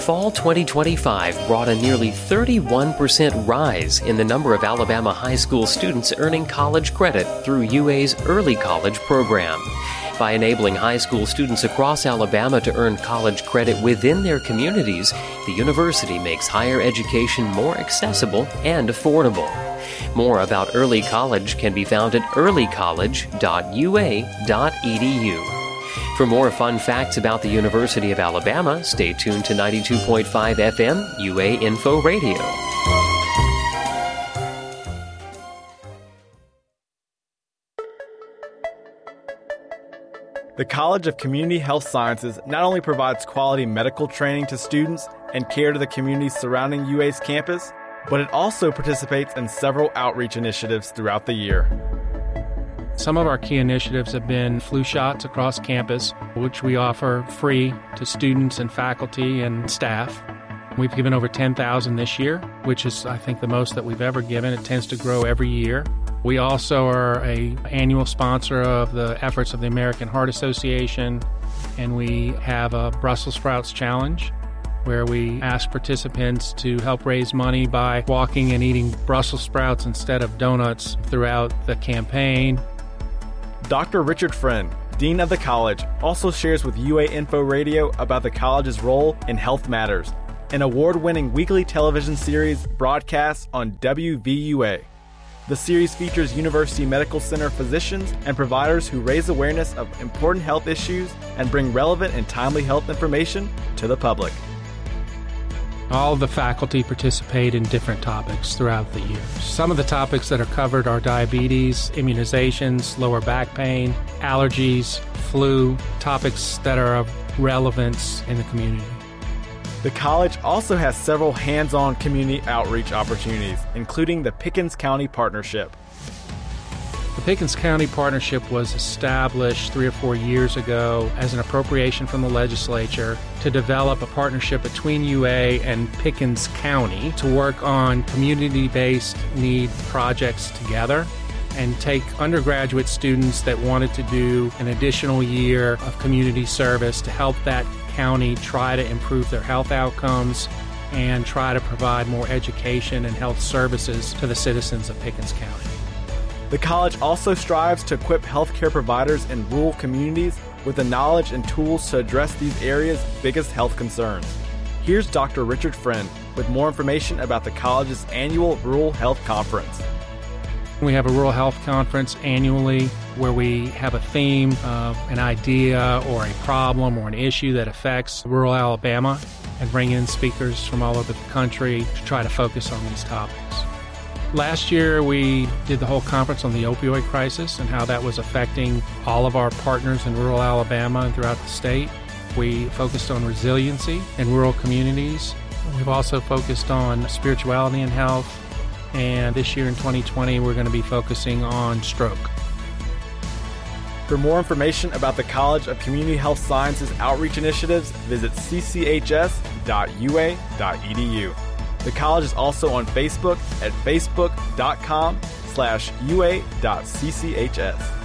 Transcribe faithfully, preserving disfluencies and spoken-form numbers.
fall twenty twenty-five brought a nearly thirty-one percent rise in the number of Alabama high school students earning college credit through U A's Early College program. By enabling high school students across Alabama to earn college credit within their communities, the university makes higher education more accessible and affordable. More about Early College can be found at early college dot u a dot e d u. For more fun facts about the University of Alabama, stay tuned to ninety-two point five F M U A Info Radio. The College of Community Health Sciences not only provides quality medical training to students and care to the communities surrounding U A's campus, but it also participates in several outreach initiatives throughout the year. Some of our key initiatives have been flu shots across campus, which we offer free to students and faculty and staff. We've given over ten thousand this year, which is, I think, the most that we've ever given. It tends to grow every year. We also are an annual sponsor of the efforts of the American Heart Association, and we have a Brussels Sprouts Challenge, where we ask participants to help raise money by walking and eating Brussels sprouts instead of donuts throughout the campaign. Doctor Richard Friend, Dean of the College, also shares with U A Info Radio about the college's role in Health Matters, an award-winning weekly television series broadcast on W V U A. The series features University Medical Center physicians and providers who raise awareness of important health issues and bring relevant and timely health information to the public. All of the faculty participate in different topics throughout the year. Some of the topics that are covered are diabetes, immunizations, lower back pain, allergies, flu, topics that are of relevance in the community. The college also has several hands-on community outreach opportunities, including the Pickens County Partnership. The Pickens County Partnership was established three or four years ago as an appropriation from the legislature to develop a partnership between U A and Pickens County to work on community-based need projects together and take undergraduate students that wanted to do an additional year of community service to help that county try to improve their health outcomes and try to provide more education and health services to the citizens of Pickens County. The college also strives to equip healthcare providers in rural communities with the knowledge and tools to address these areas' biggest health concerns. Here's Doctor Richard Friend with more information about the college's annual Rural Health Conference. We have a Rural Health Conference annually where we have a theme of an idea or a problem or an issue that affects rural Alabama and bring in speakers from all over the country to try to focus on these topics. Last year, we did the whole conference on the opioid crisis and how that was affecting all of our partners in rural Alabama and throughout the state. We focused on resiliency in rural communities. We've also focused on spirituality and health. And this year in twenty twenty, we're going to be focusing on stroke. For more information about the College of Community Health Sciences outreach initiatives, visit c c h s dot u a dot e d u. The college is also on Facebook at facebook dot com slash u a dot c c h s.